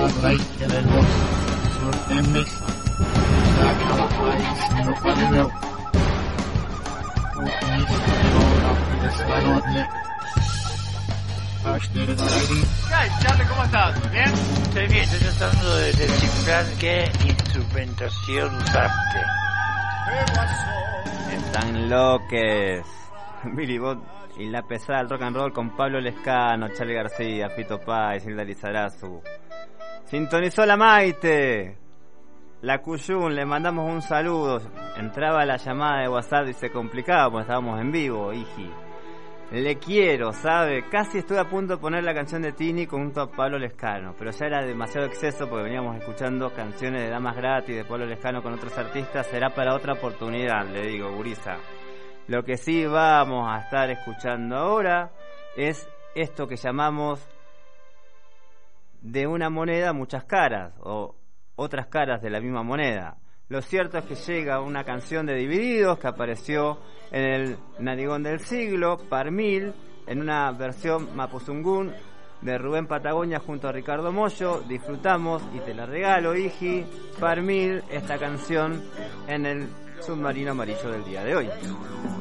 Charlie, ¿cómo estás? ¿Bien? Estoy bien, estoy tratando de descifrar qué instrumentación usaste. Están loques. Billy Bot y la pesada del rock and roll con Pablo Lescano, Charly García, Fito Páez, Hilda Lizarazu. Sintonizó la Maite. La Cuyún, le mandamos un saludo. Entraba la llamada de WhatsApp y se complicaba porque estábamos en vivo, hiji. Le quiero, ¿sabe? Casi estuve a punto de poner la canción de Tini junto a Pablo Lescano, pero ya era demasiado exceso porque veníamos escuchando canciones de Damas Gratis de Pablo Lescano con otros artistas. Será para otra oportunidad, le digo, gurisa. Lo que sí vamos a estar escuchando ahora es esto que llamamos de una moneda muchas caras, o otras caras de la misma moneda. Lo cierto es que llega una canción de Divididos que apareció en el Narigón del Siglo, Parmil, en una versión mapuzungún de Rubén Patagonia junto a Ricardo Mollo. Disfrutamos y te la regalo, hiji, Parmil, esta canción en el Submarino Amarillo del día de hoy.